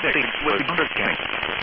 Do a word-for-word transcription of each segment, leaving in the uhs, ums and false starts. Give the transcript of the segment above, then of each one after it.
six was understanding.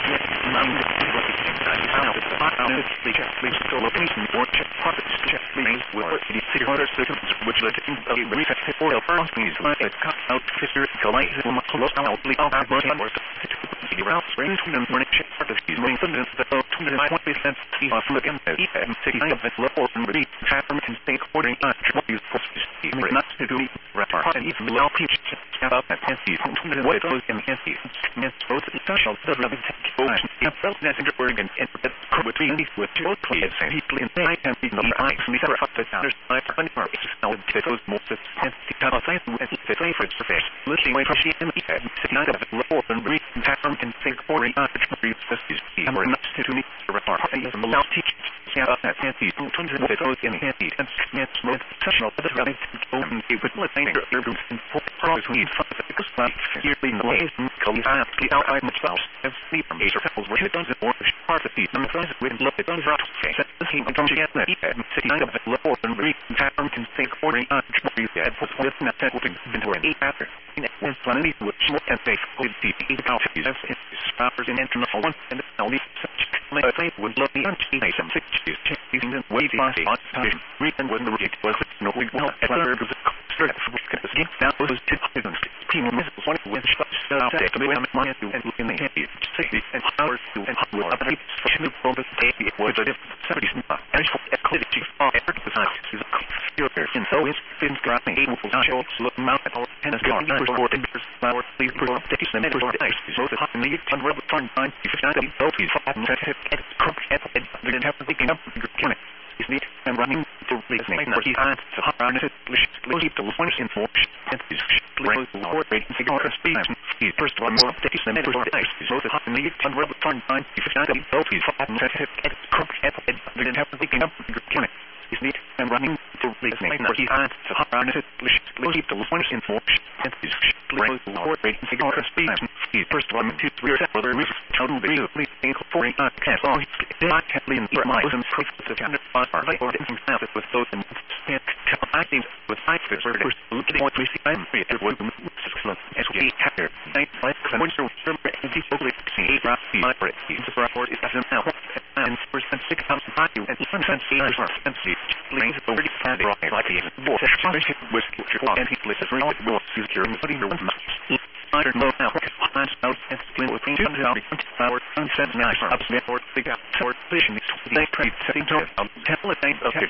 Location or check profits check please will the city order systems which led to a reset for the first means like a cut out fisher collide from a close out legal outburst and work the route range from the morning check for the season incident that the two hundred twenty percent from the M E M city of the level and read pattern can stay according to what these forces not to do refer and even allow people to stand up and fancy from two hundred what it was in fancy and both essential the living ocean and felt necessary and interpret between these with both players and people in the and the eyes and the other the sounders like funny or it's now it goes more to and the kind of thing with the favorite surface listening away from the M E M sitting out of the level and read pattern can think for a arbitrary justice and we're not to need to refer and the allow teachers yeah that fancy two hundred what it was in fancy and it's most essential that the running open it would let think their groups and pros we need five because like yearly noise and call the I themselves have sleep from eight or where it doesn't work part of the number friends with look at those rock set the thing on the get that and sitting out of the level and read pattern can think for a arbitrary yeah for with not that would into an eight after in one plenty which more and safe with the eight out of these stoppers in internal one and only such my faith would love the anti some six using the way the last time reason when the rate was no we well at the of the start of the now was two people missiles one with shots out there to be on my to and in the happy safety and hours to and will update new from the day it was a different seventies and for eclipse of effort to sign is a filter and so it's been grabbing able to show look mount at all and it's gone for four years flower please for updates and for days so the hot need to rub turn time if it's not a healthy and set crook at it didn't have to think up your is neat and running to listening for he had to hop around it leave the one in for and is clear or rate and figure out speed he first one more updates and for days so the hot need to rub turn time if it's not a healthy and set crook at it didn't have to think up your is neat and running to listening for he had to hop around it leave the one in for and is clear or rate and figure out speed he first one two three or other roof total video please think for a cat long I can't lean for my wasn't proof to kind of are like or anything snap it with those and I think with five fish or first looking what we see I'm free it was excellent as we hacker night like when you're remember and the ugly see rock the my the report is doesn't now and first and six times five you and one cent eight and see lanes the thirty five right like the war was and he listens real will secure putting the one I don't know now find out and split with two hundred hours and send nice up there or figure out or fishing they trade setting to tell it of